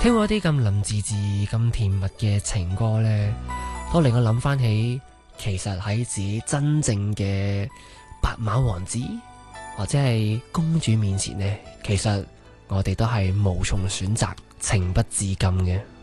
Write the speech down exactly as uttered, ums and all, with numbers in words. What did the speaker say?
聽過一啲咁林治治、咁甜蜜嘅情歌呢，都令我諗翻起，其實喺自己真正嘅白馬王子或者係公主面前呢，其實我哋都係無從選擇，情不自禁嘅。